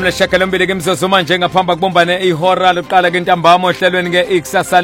lesishiyagalombili ke mzuzu manje ngaphambi kubumbane ihora lokuqala ke ntambama ohlelweni ke ikusasa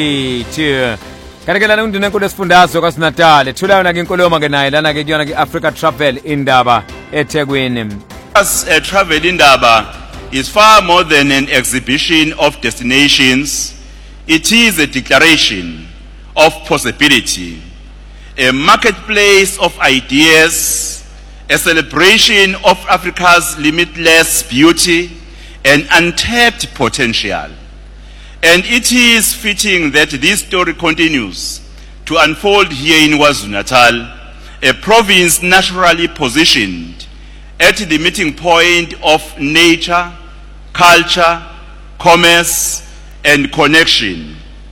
lethu. Kanti ke lana unduna enkulu esifundazwe KwaZulu-Natal ethulayo na ke inkulumo ke naye lana ke kuyona ke Africa Travel indaba eThekwini. As a travel indaba is far more than an exhibition of destinations. It is a declaration of possibility, a marketplace of ideas, a celebration of Africa's limitless beauty and untapped potential. And it is fitting that this story continues to unfold here in KwaZulu-Natal, a province naturally positioned at the meeting point of nature, culture, commerce, and connection.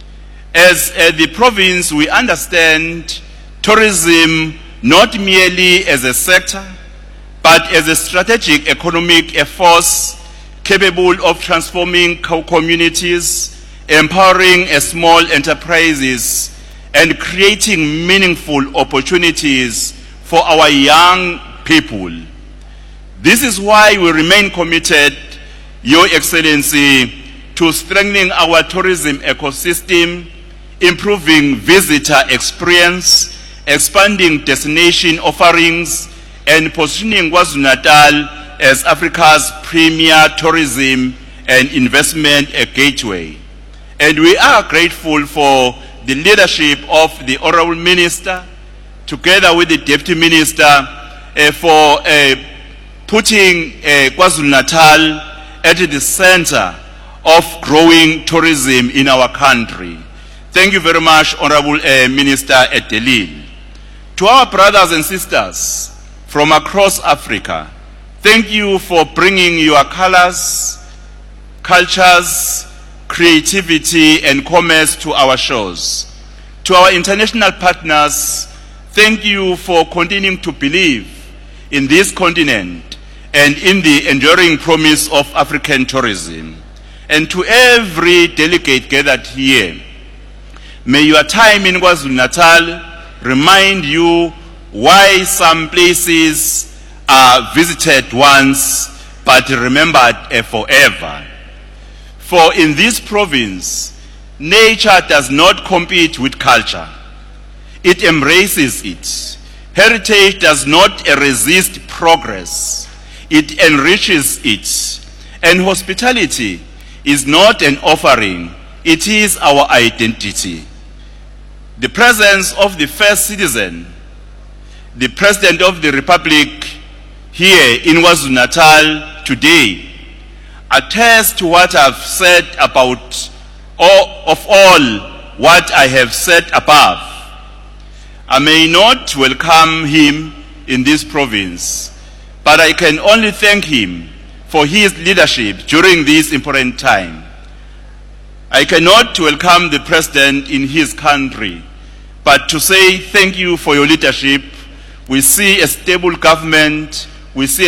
As the province, we understand tourism not merely as a sector, but as a strategic economic force capable of transforming communities, empowering small enterprises, and creating meaningful opportunities for our young people. This is why we remain committed, Your Excellency, to strengthening our tourism ecosystem, improving visitor experience, expanding destination offerings, and positioning KwaZulu-Natal as Africa's premier tourism and investment gateway. And we are grateful for the leadership of the Honorable Minister, together with the Deputy Minister, for putting KwaZulu-Natal at the center of growing tourism in our country. Thank you very much, Honorable Minister Edelil. To our brothers and sisters from across Africa, thank you for bringing your colors, cultures, creativity, and commerce to our shores. To our international partners, thank you for continuing to believe in this continent and in the enduring promise of African tourism. And to every delegate gathered here, may your time in KwaZulu-Natal remind you why some places are visited once but remembered forever. For in this province, nature does not compete with culture. It embraces it. Heritage does not resist progress. It enriches it. And hospitality is not an offering. It is our identity. The presence of the first citizen, the President of the Republic here in KwaZulu-Natal today, attests to what I've said about all what I have said above. I may not welcome him in this province, but I can only thank him for his leadership during this important time. I cannot welcome the President in his country, but to say thank you for your leadership. We see a stable government, we see